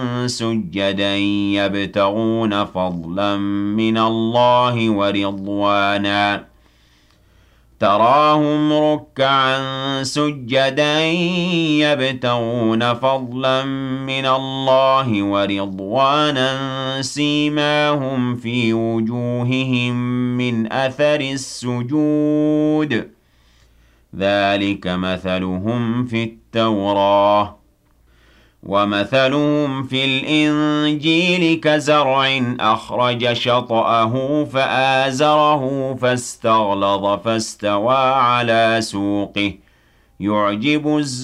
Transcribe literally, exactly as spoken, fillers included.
سُجَّدًا يَبْتَغُونَ فَضْلًا مِّنَ اللَّهِ وَرِضْوَانًا تَرَاهُمْ رُكَّعًا سُجَّدًا يَبْتَغُونَ فَضْلًا مِّنَ اللَّهِ وَرِضْوَانًا سِيمَاهُمْ فِي وُجُوهِهِم مِّنْ أَثَرِ السُّجُودِ ذَٰلِكَ مَثَلُهُمْ فِي التَّوْرَاةِ وَمَثَلُهُمْ فِي الْإِنجِيلِ كَزَرْعٍ أَخْرَجَ شَطْأَهُ فَآزَرَهُ فَاسْتَغْلَظَ فَاسْتَوَىٰ عَلَىٰ سُوقِهِ يُعْجِبُ الزُّرَّاعَ